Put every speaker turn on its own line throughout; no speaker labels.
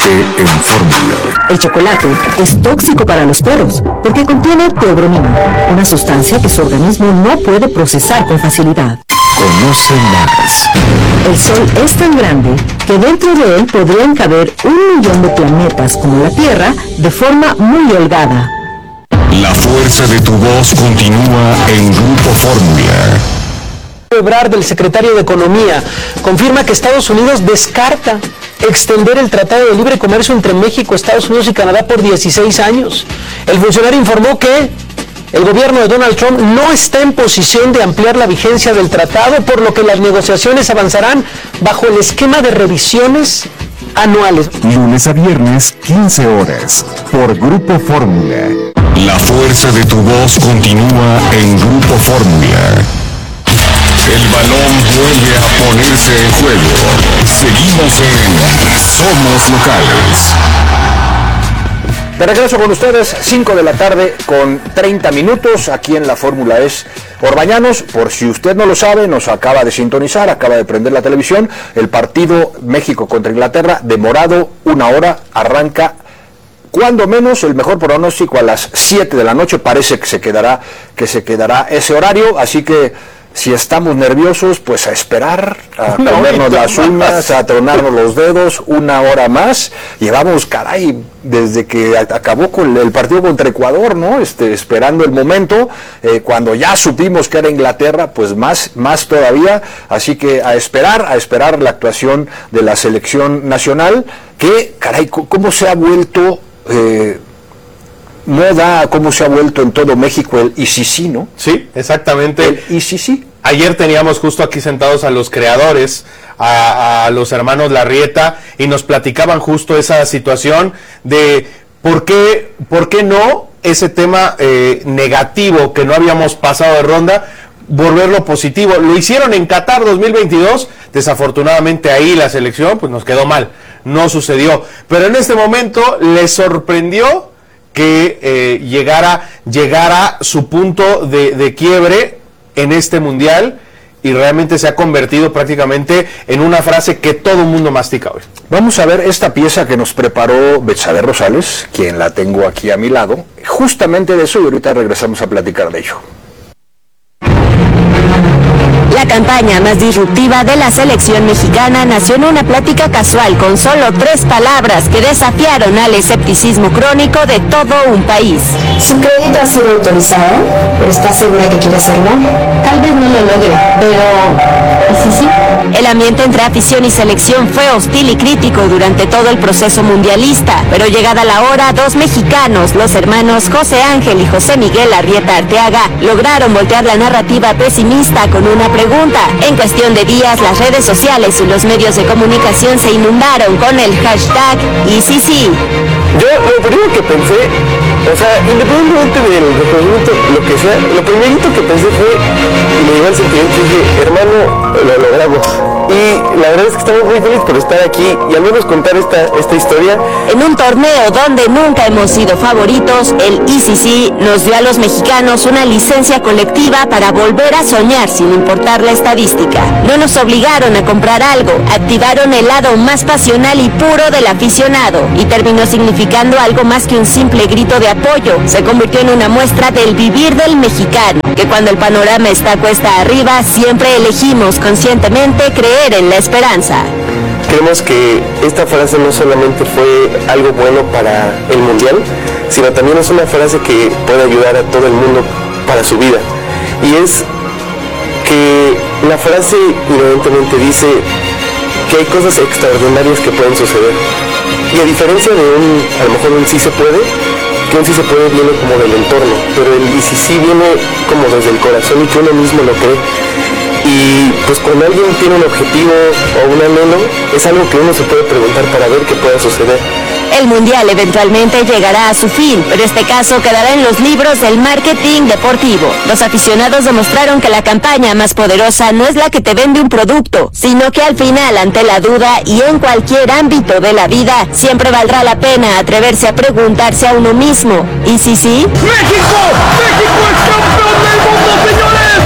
en Fórmula.
El chocolate es tóxico para los perros porque contiene teobromina, una sustancia que su organismo no puede procesar con facilidad.
Conoce más.
El Sol es tan grande que dentro de él podrían caber 1 millón de planetas como la Tierra de forma muy holgada.
La fuerza de tu voz continúa en Grupo Fórmula.
Ebrard, del secretario de Economía, confirma que Estados Unidos descarta extender el Tratado de Libre Comercio entre México, Estados Unidos y Canadá por 16 años. El funcionario informó que el gobierno de Donald Trump no está en posición de ampliar la vigencia del tratado, por lo que las negociaciones avanzarán bajo el esquema de revisiones anuales.
Lunes a viernes, 15 horas, por Grupo Fórmula. La fuerza de tu voz continúa en Grupo Fórmula. El balón vuelve a ponerse en juego. Seguimos en Somos Locales.
De regreso con ustedes, 5 de la tarde con 30 minutos, aquí en la Fórmula es Orbañanos. Por si usted no lo sabe, nos acaba de sintonizar, acaba de prender la televisión, el partido México contra Inglaterra, demorado 1 hora, arranca cuando menos el mejor pronóstico a las 7 de la noche, parece que se quedará ese horario, así que si estamos nerviosos, pues a esperar, a ponernos las uñas, a tronarnos los dedos, 1 hora más. Llevamos, caray, desde que acabó con el partido contra Ecuador, ¿no? Esperando el momento, cuando ya supimos que era Inglaterra, pues más todavía. Así que a esperar la actuación de la selección nacional, que, caray, cómo se ha vuelto moda, cómo se ha vuelto en todo México el ICC, ¿no?
Sí, exactamente.
El ICC.
Ayer teníamos justo aquí sentados a los creadores, a los hermanos Larrieta, y nos platicaban justo esa situación de por qué no ese tema negativo que no habíamos pasado de ronda, volverlo positivo. Lo hicieron en Qatar 2022, desafortunadamente ahí la selección pues nos quedó mal, no sucedió. Pero en este momento les sorprendió que llegara su punto de quiebre en este mundial, y realmente se ha convertido prácticamente en una frase que todo el mundo mastica hoy.
Vamos a ver esta pieza que nos preparó Betsabe Rosales, quien la tengo aquí a mi lado, justamente de eso, y ahorita regresamos a platicar de ello.
La campaña más disruptiva de la selección mexicana nació en una plática casual con solo 3 palabras que desafiaron al escepticismo crónico de todo un país.
Su crédito ha sido autorizado, pero ¿está segura que quiere hacerlo? Tal vez no lo logre, pero sí.
El ambiente entre afición y selección fue hostil y crítico durante todo el proceso mundialista, pero llegada la hora, 2 mexicanos, los hermanos José Ángel y José Miguel Arrieta Arteaga, lograron voltear la narrativa pesimista con una pregunta. En cuestión de días, las redes sociales y los medios de comunicación se inundaron con el hashtag ICC.
Yo lo primero que pensé, o sea, independientemente del reconocimiento, lo que sea, lo primerito que pensé fue, y me llegó el sentimiento, dije, hermano, lo logramos. Y la verdad es que estamos muy felices por estar aquí y al menos contar esta historia.
En un torneo donde nunca hemos sido favoritos, el ICC nos dio a los mexicanos una licencia colectiva para volver a soñar sin importar la estadística. No nos obligaron a comprar algo, activaron el lado más pasional y puro del aficionado, y terminó significando algo más que un simple grito de apoyo. Se convirtió en una muestra del vivir del mexicano, que cuando el panorama está cuesta arriba, siempre elegimos conscientemente creer en la esperanza.
Creemos que esta frase no solamente fue algo bueno para el mundial, sino también es una frase que puede ayudar a todo el mundo para su vida. Y es que la frase evidentemente dice que hay cosas extraordinarias que pueden suceder. Y a diferencia de a lo mejor un sí se puede, que un sí se puede viene como del entorno, pero el sí viene como desde el corazón y que uno mismo lo cree. Y pues cuando alguien tiene un objetivo o un anhelo, es algo que uno se puede preguntar para ver qué pueda suceder.
El mundial eventualmente llegará a su fin, pero este caso quedará en los libros del marketing deportivo. Los aficionados demostraron que la campaña más poderosa no es la que te vende un producto, sino que al final, ante la duda y en cualquier ámbito de la vida, siempre valdrá la pena atreverse a preguntarse a uno mismo, ¿y si sí?
¡México! ¡México es campeón del mundo, señores!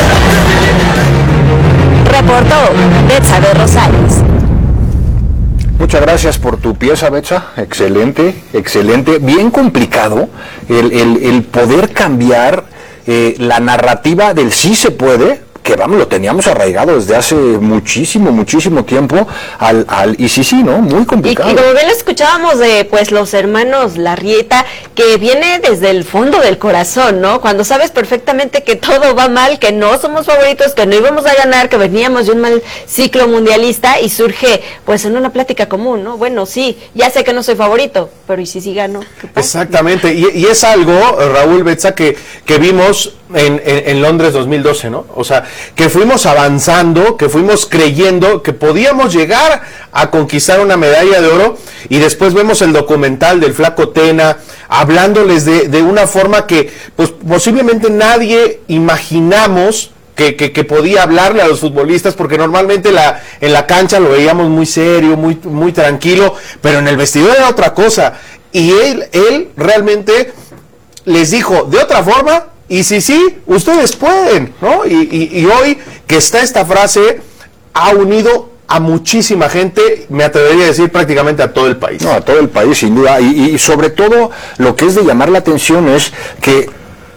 Reportó Betsabe Rosales.
Muchas gracias por tu pieza, Betsa. Excelente, excelente. Bien complicado el poder cambiar la narrativa del sí se puede, que vamos, lo teníamos arraigado desde hace muchísimo tiempo al ICC, ¿no? Muy complicado.
Y como bien lo escuchábamos de pues los hermanos Larrieta, que viene desde el fondo del corazón, ¿no? Cuando sabes perfectamente que todo va mal, que no somos favoritos, que no íbamos a ganar, que veníamos de un mal ciclo mundialista y surge pues en una plática común, ¿no? Bueno, sí, ya sé que no soy favorito, pero ¿y si gano? ¿Qué pasa?
Exactamente, y es algo, Raúl Betsa, que vimos en Londres 2012, ¿no? O sea, que fuimos avanzando, que fuimos creyendo que podíamos llegar a conquistar una medalla de oro, y después vemos el documental del Flaco Tena hablándoles de una forma que pues posiblemente nadie imaginamos que podía hablarle a los futbolistas, porque normalmente en la cancha lo veíamos muy serio, muy tranquilo, pero en el vestidor era otra cosa, y él realmente les dijo de otra forma, y sí, ustedes pueden, ¿no? Y hoy que está esta frase, ha unido a muchísima gente, me atrevería a decir prácticamente a todo el país.
No, a todo el país, sin duda, y sobre todo lo que es de llamar la atención es que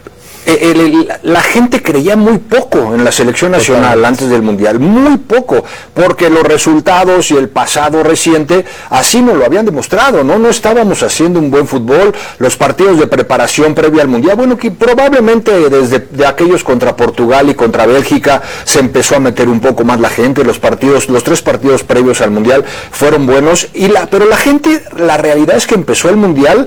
la gente creía muy poco en la selección nacional antes del Mundial, muy poco, porque los resultados y el pasado reciente así nos lo habían demostrado, no estábamos haciendo un buen fútbol, los partidos de preparación previa al Mundial, bueno, que probablemente desde de aquellos contra Portugal y contra Bélgica se empezó a meter un poco más la gente, los 3 partidos previos al Mundial fueron buenos, pero la gente, la realidad es que empezó el Mundial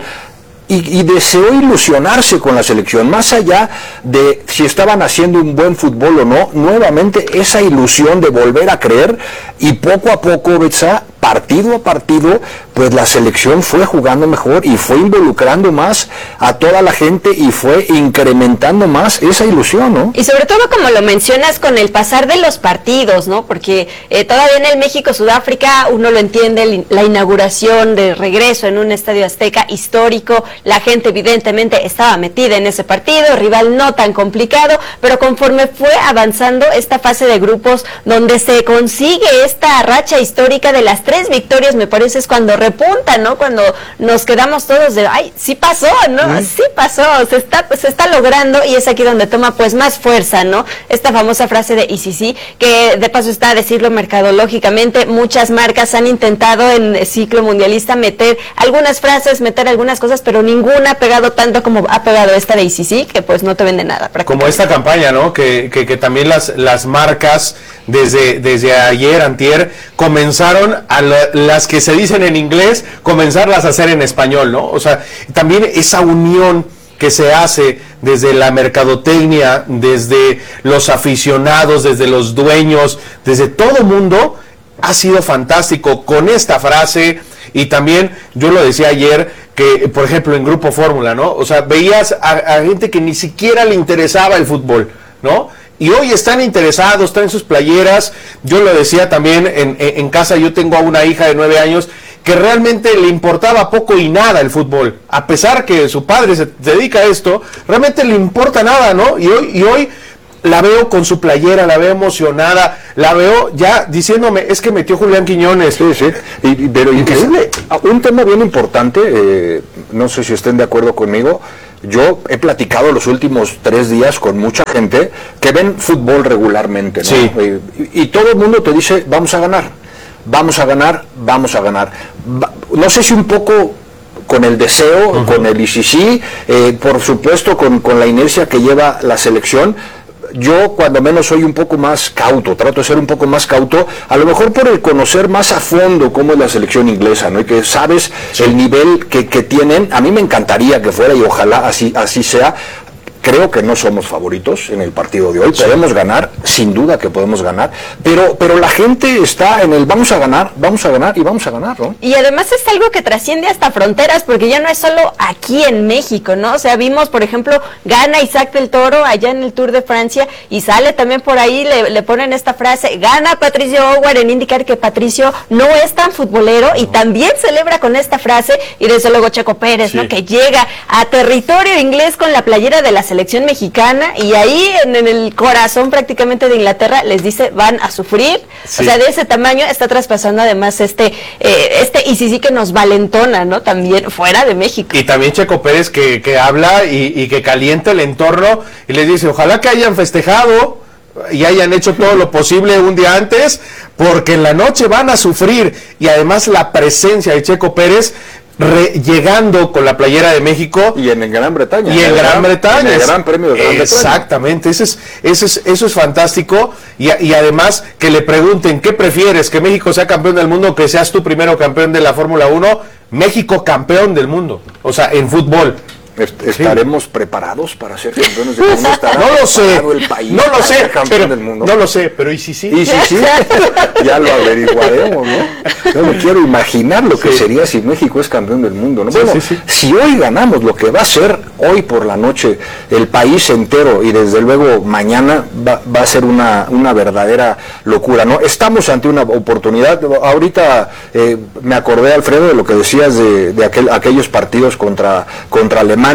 y deseó ilusionarse con la selección, más allá de si estaban haciendo un buen fútbol o no, nuevamente esa ilusión de volver a creer, y poco a poco, Betsa, partido a partido, pues la selección fue jugando mejor y fue involucrando más a toda la gente y fue incrementando más esa ilusión, ¿no?
Y sobre todo, como lo mencionas, con el pasar de los partidos, ¿no? Porque todavía en el México-Sudáfrica uno lo entiende, la inauguración de regreso en un estadio azteca histórico, la gente evidentemente estaba metida en ese partido, rival no tan complicado, pero conforme fue avanzando esta fase de grupos donde se consigue esta racha histórica de las 3 victorias, me parece es cuando repunta, ¿no? Cuando nos quedamos todos de, ay, sí pasó, ¿no? Sí pasó, se está logrando, y es aquí donde toma pues más fuerza, ¿no? Esta famosa frase de ICC, que de paso está a decirlo mercadológicamente, muchas marcas han intentado en ciclo mundialista meter algunas frases, meter algunas cosas, pero ninguna ha pegado tanto como ha pegado esta de ICC, que pues no te vende nada.
Como esta campaña, ¿no? Que también las marcas desde ayer, antier, comenzaron a las que se dicen en inglés, comenzarlas a hacer en español, ¿no? O sea, también esa unión que se hace desde la mercadotecnia, desde los aficionados, desde los dueños, desde todo mundo, ha sido fantástico con esta frase. Y también, yo lo decía ayer, que por ejemplo en Grupo Fórmula, ¿no? O sea, veías a gente que ni siquiera le interesaba el fútbol, ¿no? Y hoy están interesados, traen sus playeras. Yo lo decía también en casa, yo tengo a una hija de 9 años que realmente le importaba poco y nada el fútbol, a pesar que su padre se dedica a esto, realmente le importa nada, ¿no? Y hoy la veo con su playera, la veo emocionada, la veo ya diciéndome, es que metió Julián Quiñones.
Sí, pero increíble. Un tema bien importante, no sé si estén de acuerdo conmigo, yo he platicado los últimos 3 días con mucha gente que ven fútbol regularmente, ¿no?
Sí.
Y todo el mundo te dice, vamos a ganar. No sé si un poco con el deseo, con el ICC, por supuesto con la inercia que lleva la selección. Yo cuando menos soy un poco más cauto, trato de ser un poco más cauto, a lo mejor por el conocer más a fondo cómo es la selección inglesa, ¿no? Y que sabes el nivel que tienen. A mí me encantaría que fuera, y ojalá así sea. Creo que no somos favoritos en el partido de hoy, podemos ganar, sin duda que podemos ganar, pero la gente está en el vamos a ganar, ¿no?
Y además es algo que trasciende hasta fronteras, porque ya no es solo aquí en México, ¿no? O sea, vimos, por ejemplo, gana Isaac del Toro allá en el Tour de Francia, y sale también por ahí, le ponen esta frase, gana Patricio Howard, en indicar que Patricio no es tan futbolero, y también celebra con esta frase, y desde luego Checo Pérez, ¿no? Que llega a territorio inglés con la playera de la selección mexicana, y ahí en el corazón prácticamente precisamente de Inglaterra, les dice van a sufrir.
Sí.
O sea, de ese tamaño está traspasando además y sí que nos valentona, ¿no? También fuera de México.
Y también Checo Pérez que habla y que calienta el entorno y les dice, ojalá que hayan festejado y hayan hecho todo lo posible un día antes, porque en la noche van a sufrir. Y además la presencia de Checo Pérez llegando con la playera de México
y en Gran Bretaña,
y en Gran Bretaña,
en el Gran Premio de Gran Bretaña.
Exactamente, eso es fantástico. Y además que le pregunten ¿qué prefieres? ¿Que México sea campeón del mundo o que seas tú primero campeón de la Fórmula 1? México campeón del mundo, o sea, en fútbol.
¿Estaremos preparados para ser campeones del mundo?
No lo sé,
el país
no lo sé,
campeón del mundo?
No lo sé, pero ¿y si sí?
¿Y si sí? Ya lo averiguaremos, ¿no? Yo me quiero imaginar lo que sería si México es campeón del mundo, ¿no?
Sí,
bueno, si hoy ganamos, lo que va a ser hoy por la noche el país entero y desde luego mañana va a ser una verdadera locura, ¿no? Estamos ante una oportunidad. Ahorita me acordé, Alfredo, de lo que decías de aquellos partidos contra Alemania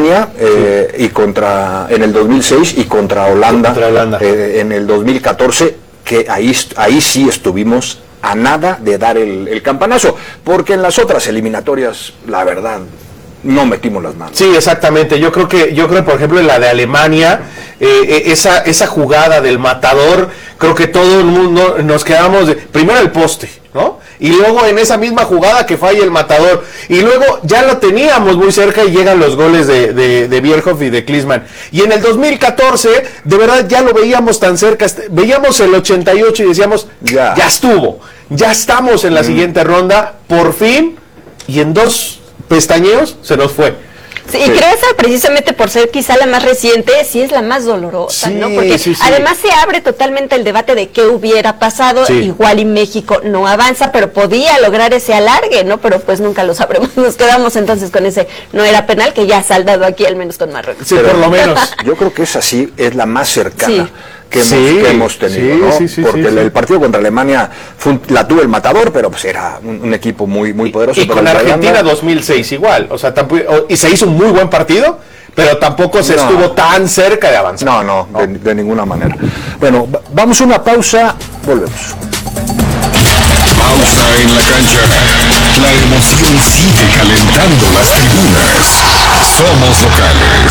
y en el 2006 y contra Holanda, en el 2014, que ahí sí estuvimos a nada de dar el campanazo, porque en las otras eliminatorias, la verdad, no metimos las manos.
Sí, exactamente. Yo creo por ejemplo, en la de Alemania, esa jugada del matador, creo que todo el mundo nos quedamos primero el poste, ¿no? Y luego en esa misma jugada que falla el matador, y luego ya lo teníamos muy cerca y llegan los goles de Bierhoff y de Klinsmann. Y en el 2014, de verdad ya lo veíamos tan cerca, veíamos el 88 y decíamos, ya estuvo, ya estamos en la siguiente ronda, por fin, y en 2 pestañeos se nos fue.
Sí, y creo esa precisamente por ser quizá la más reciente, sí es la más dolorosa, ¿no? Porque además se abre totalmente el debate de qué hubiera pasado, igual y México no avanza, pero podía lograr ese alargue, ¿no? Pero pues nunca lo sabremos, nos quedamos entonces con ese no era penal que ya ha saldado aquí, al menos con Marruecos.
Sí, por lo menos.
Yo creo que esa sí es la más cercana. Que hemos tenido, ¿no? Porque el partido contra Alemania la tuvo el matador, pero pues era un equipo muy poderoso.
Y con Argentina 2006 igual, o sea, y se hizo un muy buen partido, pero tampoco se estuvo tan cerca de avanzar.
De ninguna manera. Bueno, vamos a una pausa, volvemos.
Pausa en la cancha. La emoción sigue calentando las tribunas. Somos locales.